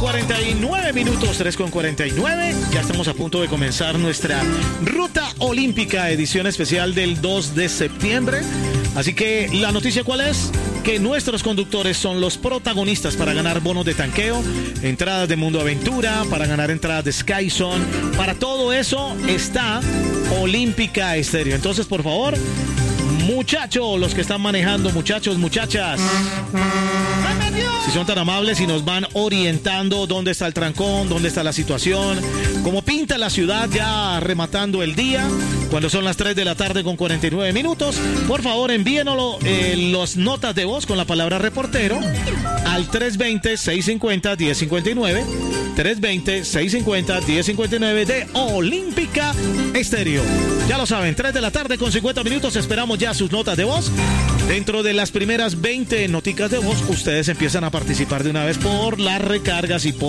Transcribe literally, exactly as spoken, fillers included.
cuarenta y nueve minutos, tres con cuarenta y nueve. Ya estamos a punto de comenzar nuestra Ruta Olímpica, edición especial del dos de septiembre. Así que, ¿la noticia cuál es? Que nuestros conductores son los protagonistas para ganar bonos de tanqueo, entradas de Mundo Aventura, para ganar entradas de SkyZone. Para todo eso está Olímpica Estéreo. Entonces, por favor, muchachos, los que están manejando, muchachos, muchachas, si son tan amables y nos van orientando dónde está el trancón, dónde está la situación, cómo pinta la ciudad ya rematando el día, cuando son las tres de la tarde con cuarenta y nueve minutos, por favor envíenoslo, eh, los notas de voz con la palabra reportero al tres dos cero, seis cinco cero, uno cero cinco nueve, tres dos cero, seis cinco cero, uno cero cinco nueve de Olímpica Estéreo. Ya lo saben, tres de la tarde con cincuenta minutos, esperamos ya sus notas de voz. Dentro de las primeras veinte noticas de voz, ustedes empiezan a participar de una vez por las recargas y por